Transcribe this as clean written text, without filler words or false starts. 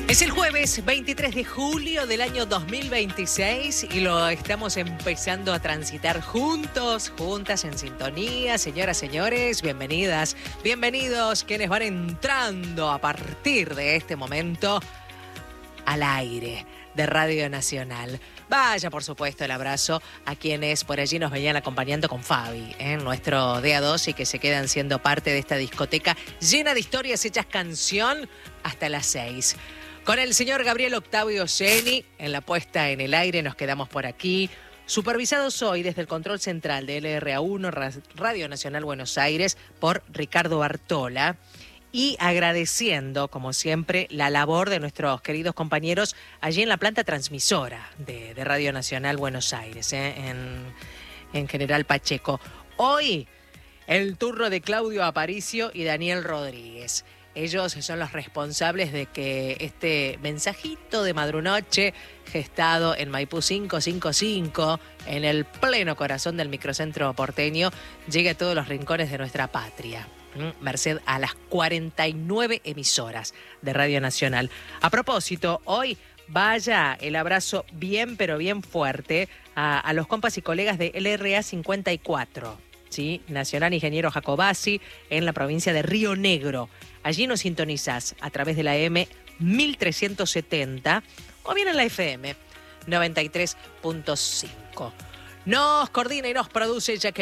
Es el jueves 23 de julio del año 2026 y lo estamos empezando a transitar juntos, juntas, en sintonía. Señoras, señores, bienvenidas, bienvenidos quienes van entrando a partir de este momento al aire de Radio Nacional. Vaya, por supuesto, el abrazo a quienes por allí nos venían acompañando con Fabi, nuestro Día 2, y que se quedan siendo parte de esta discoteca llena de historias hechas canción hasta las 6. Con el señor Gabriel Octavio Ceni en la puesta en el aire nos quedamos por aquí. Supervisados hoy desde el control central de LRA1, Radio Nacional Buenos Aires, por Ricardo Bartola. Y agradeciendo, como siempre, la labor de nuestros queridos compañeros allí en la planta transmisora de Radio Nacional Buenos Aires, en General Pacheco. Hoy, el turno de Claudio Aparicio y Daniel Rodríguez. Ellos son los responsables de que este mensajito de madrunoche, gestado en Maipú 555, en el pleno corazón del microcentro porteño, llegue a todos los rincones de nuestra patria, merced a las 49 emisoras de Radio Nacional. A propósito, hoy vaya el abrazo bien, pero bien fuerte a los compas y colegas de LRA 54, ¿sí? Nacional Ingeniero Jacobasi, en la provincia de Río Negro. Allí nos sintonizás a través de la M 1370 o bien en la FM 93.5. Nos coordina y nos produce Jacqueline